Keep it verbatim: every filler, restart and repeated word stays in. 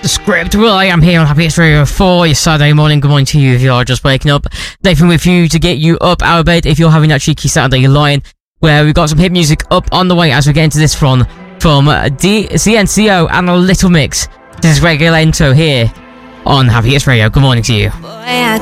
the script. Well, I am here on Happiest Radio for your Saturday morning. Good morning to you if you are just waking up. Nathan with you to get you up out of bed if you're having that cheeky Saturday line, where we've got some hit music up on the way as we get into this one from uh, D- C N C O and a Little Mix. This is Regulento here on Happiest Radio. Good morning to you. Boy, I